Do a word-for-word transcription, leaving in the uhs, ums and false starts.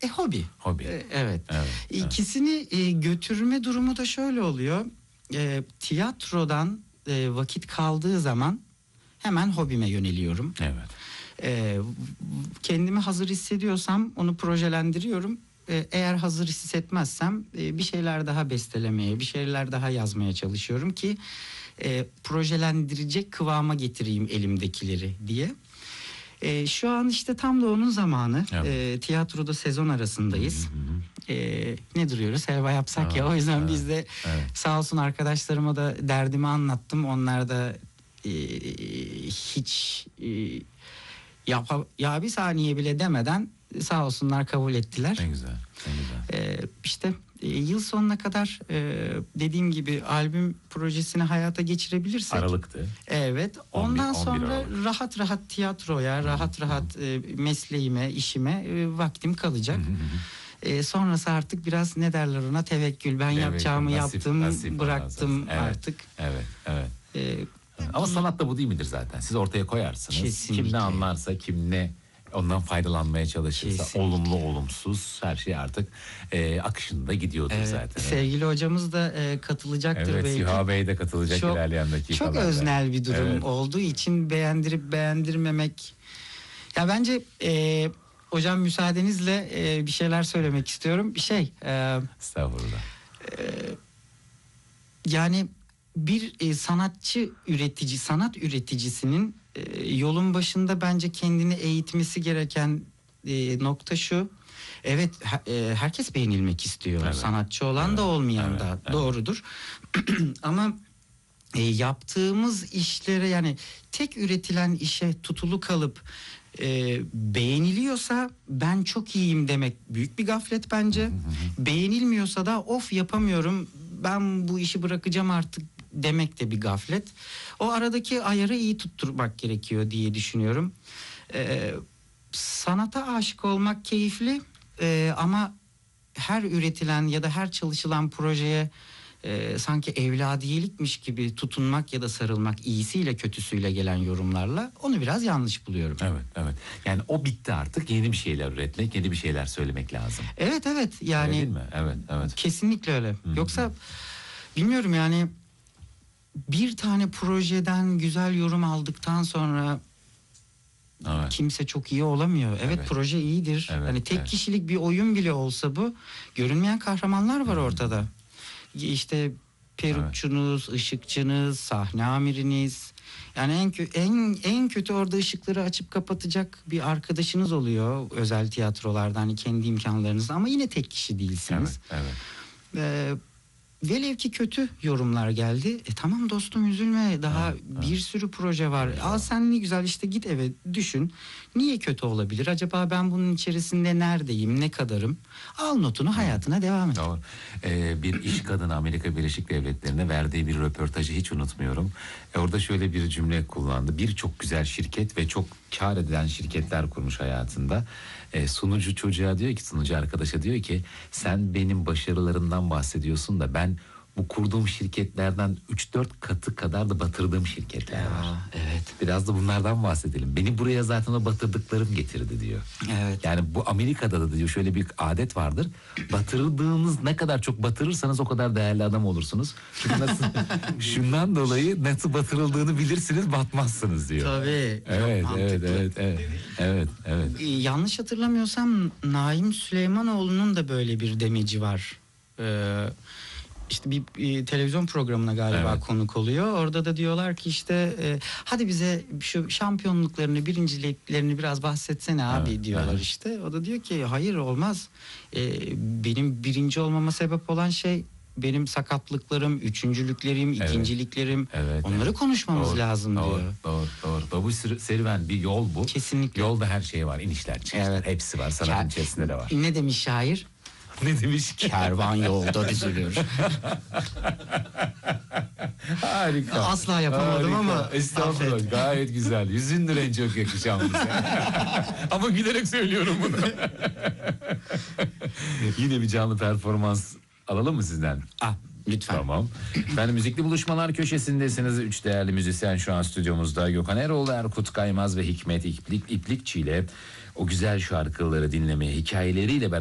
E hobi. Hobi. E, evet. Evet, İkisini e, götürme durumu da şöyle oluyor. E, tiyatrodan e, vakit kaldığı zaman hemen hobime yöneliyorum. Evet. E, kendimi hazır hissediyorsam onu projelendiriyorum. E, eğer hazır hissetmezsem e, bir şeyler daha bestelemeye, bir şeyler daha yazmaya çalışıyorum ki e, projelendirecek kıvama getireyim elimdekileri diye. E, şu an işte tam da onun zamanı. Evet. E, tiyatroda sezon arasındayız. Hı hı. E, ne duruyoruz? Helva yapsak evet, ya. O yüzden evet, biz de evet. Sağ olsun arkadaşlarıma da derdimi anlattım. Onlar da e, hiç e, ya, ya bir saniye bile demeden sağ olsunlar kabul ettiler. Ne güzel. Ne güzel. E, işte e, yıl sonuna kadar e, dediğim gibi albüm projesini hayata geçirebilirsek. Aralıktı. Evet. Ondan sonra rahat rahat tiyatroya, hı-hı, rahat rahat e, mesleğime, işime e, vaktim kalacak. E, sonrası artık biraz ne derler ona, tevekkül. Ben evet, yapacağımı nasip, yaptım, nasip bıraktım evet, artık. Evet, evet. E, Ama sanat da bu değil midir zaten? Siz ortaya koyarsınız. Kesinlikle. Kim ne anlarsa, kim ne ondan faydalanmaya çalışırsa, kesinlikle, olumlu olumsuz her şey artık e, akışında gidiyordur evet, zaten. Sevgili evet, hocamız da e, katılacaktır evet, belki. Evet, Süha Bey de katılacak çok, ilerleyen dakikalarda. Çok öznel bir durum evet, olduğu için beğendirip beğendirmemek. Ya bence e, hocam müsaadenizle e, bir şeyler söylemek istiyorum. Bir şey. E, Estağfurullah. E, yani bir e, sanatçı üretici, sanat üreticisinin e, yolun başında bence kendini eğitmesi gereken e, nokta şu. Evet, e, herkes beğenilmek istiyor. Evet. Sanatçı olan evet, da olmayan evet, da evet, doğrudur. Ama e, yaptığımız işlere, yani tek üretilen işe tutulu kalıp e, beğeniliyorsa ben çok iyiyim demek büyük bir gaflet bence. Hı hı. Beğenilmiyorsa da of yapamıyorum, ben bu işi bırakacağım artık demek de bir gaflet. O aradaki ayarı iyi tutturmak gerekiyor diye düşünüyorum. Ee, sanata aşık olmak keyifli ee, ama her üretilen ya da her çalışılan projeye e, sanki evladiyelikmiş gibi tutunmak ya da sarılmak, iyisiyle kötüsüyle gelen yorumlarla, onu biraz yanlış buluyorum. Evet, evet. Yani o bitti artık, yeni bir şeyler üretmek, yeni bir şeyler söylemek lazım. Evet, evet. Yani öyle değil mi? Evet, evet. Kesinlikle öyle. Hı-hı. Yoksa bilmiyorum yani, bir tane projeden güzel yorum aldıktan sonra evet, kimse çok iyi olamıyor. Evet, evet, proje iyidir. Evet, hani tek evet, kişilik bir oyun bile olsa bu, görünmeyen kahramanlar var hmm. ortada. İşte perukçunuz, evet, ışıkçınız, sahne amiriniz. Yani en kö- en en kötü orada ışıkları açıp kapatacak bir arkadaşınız oluyor özel tiyatrolarda, hani kendi imkanlarınızla, ama yine tek kişi değilsiniz. Evet, evet. Ee, Velev ki kötü yorumlar geldi. E tamam dostum, üzülme. Daha ha, bir ha. sürü proje var. Evet, al sen ne güzel işte, git eve düşün. Niye kötü olabilir? Acaba ben bunun içerisinde neredeyim? Ne kadarım? Al notunu, hayatına evet, devam et. Doğru. Ee, bir iş kadını Amerika Birleşik Devletleri'ne verdiği bir röportajı hiç unutmuyorum. E, orada şöyle bir cümle kullandı. Birçok güzel şirket ve çok kar eden şirketler kurmuş hayatında. E, sunucu çocuğa diyor ki, sunucu arkadaşa diyor ki, sen benim başarılarımdan bahsediyorsun da ben bu kurduğum şirketlerden üç dört katı kadar da batırdığım şirketler ya, var. Evet. Biraz da bunlardan bahsedelim. Beni buraya zaten o batırdıklarım getirdi diyor. Evet. Yani bu Amerika'da da diyor şöyle bir adet vardır. Batırdığınız ne kadar çok batırırsanız o kadar değerli adam olursunuz. Çünkü nasıl, şundan dolayı nasıl batırıldığını bilirsiniz, batmazsınız diyor. Tabii. Evet, evet, evet, evet, evet, evet. Ee, yanlış hatırlamıyorsam Naim Süleymanoğlu'nun da böyle bir demeci var. Ee, İşte bir, bir televizyon programına galiba evet, konuk oluyor. Orada da diyorlar ki işte e, hadi bize şu şampiyonluklarını, birinciliklerini biraz bahsetsene abi evet, diyorlar evet, işte. O da diyor ki hayır, olmaz. E, benim birinci olmama sebep olan şey benim sakatlıklarım, üçüncülüklerim, evet, ikinciliklerim. Evet, onları evet, konuşmamız doğru, lazım doğru, diyor. Doğru, doğru, doğru. Bu serüven bir yol bu. Kesinlikle. Yolda her şey var, inişler çıkışlar. Evet. Hepsi var, sanatın Ker- içerisinde de var. Ne demiş şair? Ne demiş? Kervan yolda düzülür. Harika. Asla yapamadım, harika, ama estağfurullah, affet. Gayet güzel. Yüzündür en çok yakışan bize. Ama gülerek söylüyorum bunu. Yine bir canlı performans alalım mı sizden? Ah, lütfen. Tamam. Efendim, müzikli buluşmalar köşesindesiniz. Üç değerli müzisyen şu an stüdyomuzda. Gökhan Eroğlu, Erkut Kaymaz ve Hikmet İplik, İplikçi ile o güzel şarkıları dinlemeye, hikayeleriyle beraber